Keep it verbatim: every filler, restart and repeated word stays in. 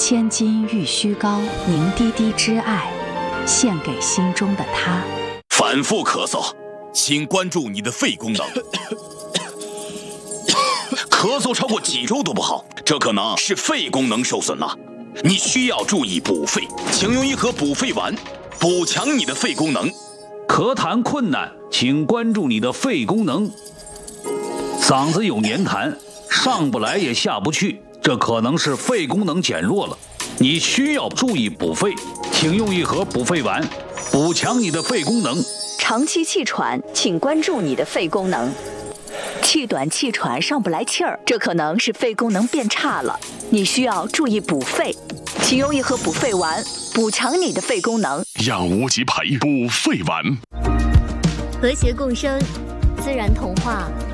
千金玉虚高，凝滴滴之爱，献给心中的他。 反复咳嗽，请关注你的肺功能。咳嗽超过几周都不好，这可能是肺功能受损了。你需要注意补肺，请用一盒补肺丸，补强你的肺功能。 咳痰困难，请关注你的肺功能。嗓子有黏痰，上不来也下不去，这可能是肺功能减弱了。你需要注意补肺，请用一盒补肺丸，补强你的肺功能。 长期气喘，请关注你的肺功能。气短气喘上不来气儿，这可能是肺功能变差了，你需要注意补肺，请用一盒补肺丸，补强你的肺功能。 养无极培补肺丸， 和谐共生，自然童话。